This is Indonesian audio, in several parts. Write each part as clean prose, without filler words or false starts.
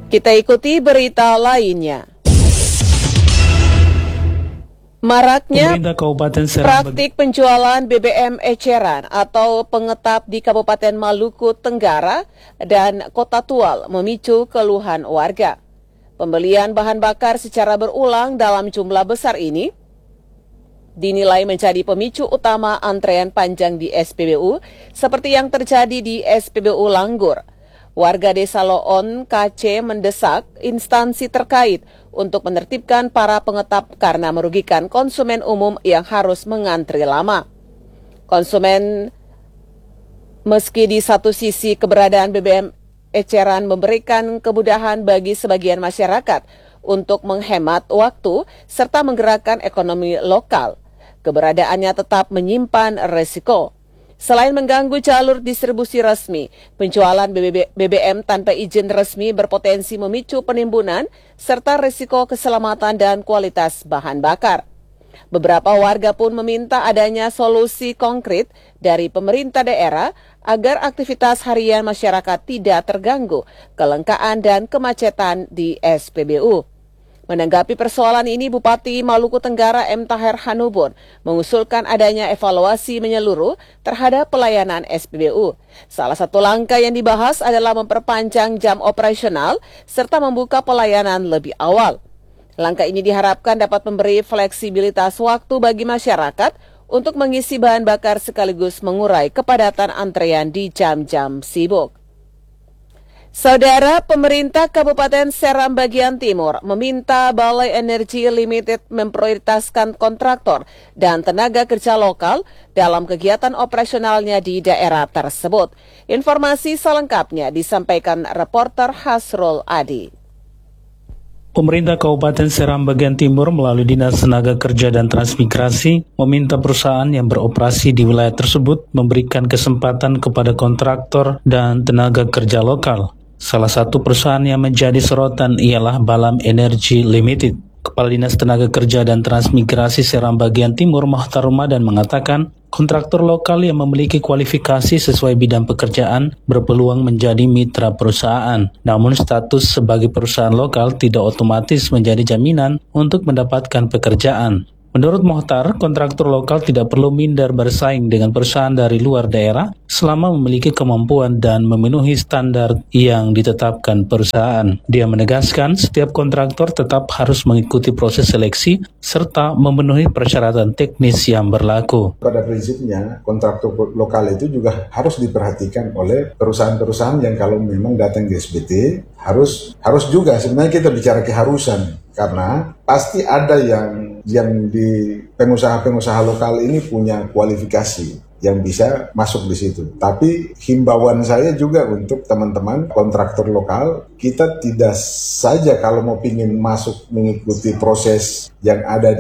Kita ikuti berita lainnya. Maraknya praktik penjualan BBM eceran atau pengetap di Kabupaten Maluku Tenggara dan Kota Tual memicu keluhan warga. Pembelian bahan bakar secara berulang dalam jumlah besar ini dinilai menjadi pemicu utama antrean panjang di SPBU seperti yang terjadi di SPBU Langgur. Warga Desa Loon KC mendesak instansi terkait untuk menertibkan para pengetap karena merugikan konsumen umum yang harus mengantri lama. Konsumen, meski di satu sisi keberadaan BBM eceran memberikan kemudahan bagi sebagian masyarakat untuk menghemat waktu serta menggerakkan ekonomi lokal, keberadaannya tetap menyimpan resiko. Selain mengganggu jalur distribusi resmi, penjualan BBM tanpa izin resmi berpotensi memicu penimbunan serta risiko keselamatan dan kualitas bahan bakar. Beberapa warga pun meminta adanya solusi konkret dari pemerintah daerah agar aktivitas harian masyarakat tidak terganggu kelangkaan dan kemacetan di SPBU. Menanggapi persoalan ini, Bupati Maluku Tenggara M. Taher Hanubun mengusulkan adanya evaluasi menyeluruh terhadap pelayanan SPBU. Salah satu langkah yang dibahas adalah memperpanjang jam operasional serta membuka pelayanan lebih awal. Langkah ini diharapkan dapat memberi fleksibilitas waktu bagi masyarakat untuk mengisi bahan bakar sekaligus mengurai kepadatan antrean di jam-jam sibuk. Saudara, pemerintah Kabupaten Seram bagian Timur meminta Balai Energi Limited memprioritaskan kontraktor dan tenaga kerja lokal dalam kegiatan operasionalnya di daerah tersebut. Informasi selengkapnya disampaikan reporter Hasrul Adi. Pemerintah Kabupaten Seram bagian Timur melalui Dinas Tenaga Kerja dan Transmigrasi meminta perusahaan yang beroperasi di wilayah tersebut memberikan kesempatan kepada kontraktor dan tenaga kerja lokal. Salah satu perusahaan yang menjadi sorotan ialah Balam Energy Limited. Kepala Dinas Tenaga Kerja dan Transmigrasi Seram bagian Timur Mohtar Ramadan mengatakan, kontraktor lokal yang memiliki kualifikasi sesuai bidang pekerjaan berpeluang menjadi mitra perusahaan. Namun status sebagai perusahaan lokal tidak otomatis menjadi jaminan untuk mendapatkan pekerjaan. Menurut Mohtar, kontraktor lokal tidak perlu minder bersaing dengan perusahaan dari luar daerah selama memiliki kemampuan dan memenuhi standar yang ditetapkan perusahaan. Dia menegaskan setiap kontraktor tetap harus mengikuti proses seleksi serta memenuhi persyaratan teknis yang berlaku. Pada prinsipnya, kontraktor lokal itu juga harus diperhatikan oleh perusahaan-perusahaan yang kalau memang datang di SBT harus juga sebenarnya kita bicara keharusan. Karena pasti ada yang di pengusaha-pengusaha lokal ini punya kualifikasi yang bisa masuk di situ. Tapi himbauan saya juga untuk teman-teman kontraktor lokal, kita tidak saja kalau mau ingin masuk mengikuti proses yang ada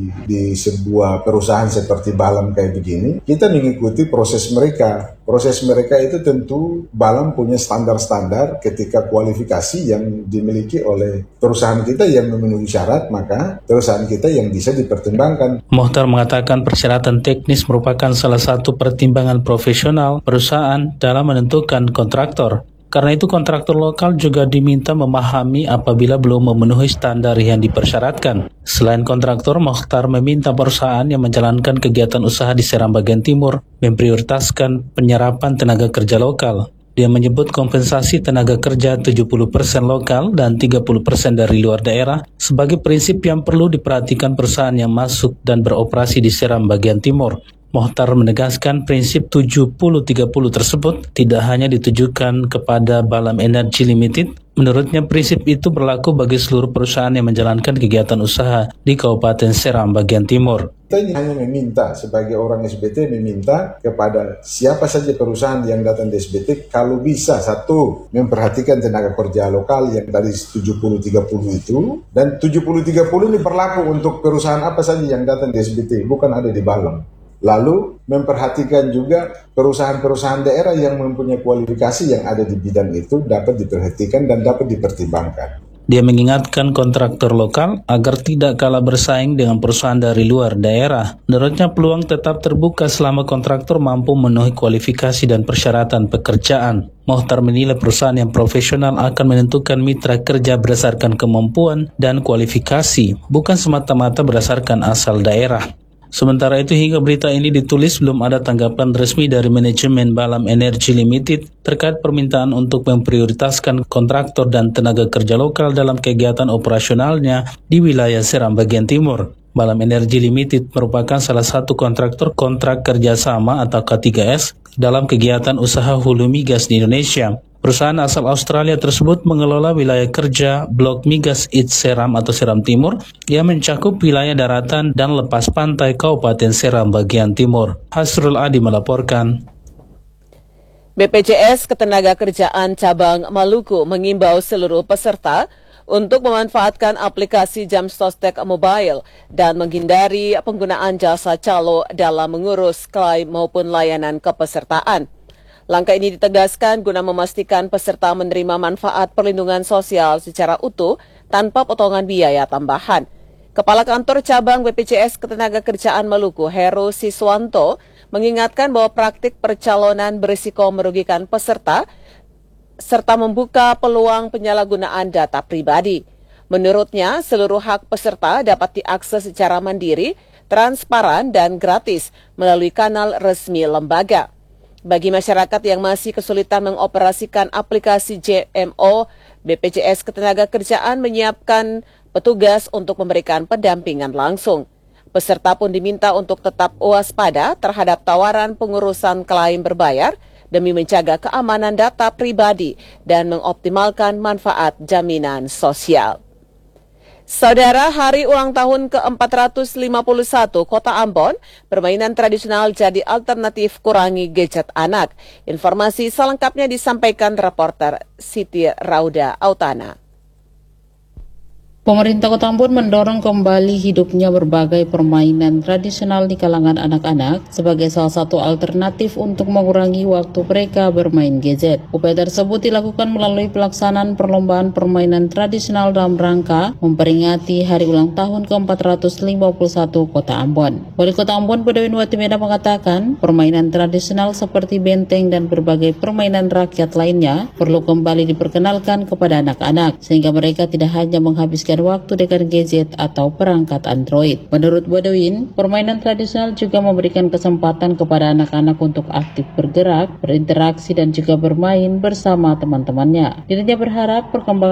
di sebuah perusahaan seperti Balam kayak begini, kita mengikuti proses mereka. Proses mereka itu tentu Balam punya standar-standar ketika kualifikasi yang dimiliki oleh perusahaan kita yang memenuhi syarat, maka perusahaan kita yang bisa dipertimbangkan. Mohtar mengatakan persyaratan teknis merupakan salah satu pertimbangan profesional perusahaan dalam menentukan kontraktor. Karena itu kontraktor lokal juga diminta memahami apabila belum memenuhi standar yang dipersyaratkan. Selain kontraktor, Mohtar meminta perusahaan yang menjalankan kegiatan usaha di Seram bagian Timur memprioritaskan penyerapan tenaga kerja lokal. Dia menyebut kompensasi tenaga kerja 70% lokal dan 30% dari luar daerah sebagai prinsip yang perlu diperhatikan perusahaan yang masuk dan beroperasi di Seram bagian Timur. Mohtar menegaskan prinsip 70-30 tersebut tidak hanya ditujukan kepada Balam Energy Limited. Menurutnya prinsip itu berlaku bagi seluruh perusahaan yang menjalankan kegiatan usaha di Kabupaten Seram bagian Timur. Kita hanya meminta, sebagai orang SBT meminta kepada siapa saja perusahaan yang datang di SBT, kalau bisa satu, memperhatikan tenaga kerja lokal yang tadi 70-30 itu, dan 70-30 ini berlaku untuk perusahaan apa saja yang datang di SBT, bukan ada di Balam. Lalu memperhatikan juga perusahaan-perusahaan daerah yang mempunyai kualifikasi yang ada di bidang itu dapat diperhatikan dan dapat dipertimbangkan. Dia mengingatkan kontraktor lokal agar tidak kalah bersaing dengan perusahaan dari luar daerah. Menurutnya peluang tetap terbuka selama kontraktor mampu memenuhi kualifikasi dan persyaratan pekerjaan. Mohtar menilai perusahaan yang profesional akan menentukan mitra kerja berdasarkan kemampuan dan kualifikasi, bukan semata-mata berdasarkan asal daerah. Sementara itu hingga berita ini ditulis belum ada tanggapan resmi dari manajemen Balam Energy Limited terkait permintaan untuk memprioritaskan kontraktor dan tenaga kerja lokal dalam kegiatan operasionalnya di wilayah Seram bagian timur. Balam Energy Limited merupakan salah satu kontraktor kontrak kerjasama atau K3S dalam kegiatan usaha hulu migas di Indonesia. Perusahaan asal Australia tersebut mengelola wilayah kerja Blok Migas East Seram atau Seram Timur yang mencakup wilayah daratan dan lepas pantai Kabupaten Seram bagian timur. Hasrul Adi melaporkan. BPJS Ketenagakerjaan Cabang Maluku mengimbau seluruh peserta untuk memanfaatkan aplikasi Jam Sostek Mobile dan menghindari penggunaan jasa calo dalam mengurus klaim maupun layanan kepesertaan. Langkah ini ditegaskan guna memastikan peserta menerima manfaat perlindungan sosial secara utuh tanpa potongan biaya tambahan. Kepala Kantor Cabang BPJS Ketenagakerjaan Maluku, Heru Siswanto, mengingatkan bahwa praktik percalonan berisiko merugikan peserta serta membuka peluang penyalahgunaan data pribadi. Menurutnya, seluruh hak peserta dapat diakses secara mandiri, transparan, dan gratis melalui kanal resmi lembaga. Bagi masyarakat yang masih kesulitan mengoperasikan aplikasi JMO, BPJS Ketenagakerjaan menyiapkan petugas untuk memberikan pendampingan langsung. Peserta pun diminta untuk tetap waspada terhadap tawaran pengurusan klaim berbayar demi menjaga keamanan data pribadi dan mengoptimalkan manfaat jaminan sosial. Saudara, hari ulang tahun ke-451 Kota Ambon, permainan tradisional jadi alternatif kurangi gadget anak. Informasi selengkapnya disampaikan reporter Siti Rauda Autana. Pemerintah Kota Ambon mendorong kembali hidupnya berbagai permainan tradisional di kalangan anak-anak sebagai salah satu alternatif untuk mengurangi waktu mereka bermain gadget. Upaya tersebut dilakukan melalui pelaksanaan perlombaan permainan tradisional dalam rangka memperingati hari ulang tahun ke-451 Kota Ambon. Wali Kota Ambon Budawin Watimeda mengatakan permainan tradisional seperti benteng dan berbagai permainan rakyat lainnya perlu kembali diperkenalkan kepada anak-anak sehingga mereka tidak hanya menghabiskan waktu dengan gadget atau perangkat Android. Menurut Bodawin, permainan tradisional juga memberikan kesempatan kepada anak-anak untuk aktif bergerak, berinteraksi dan juga bermain bersama teman-temannya. Dirinya berharap perkembangan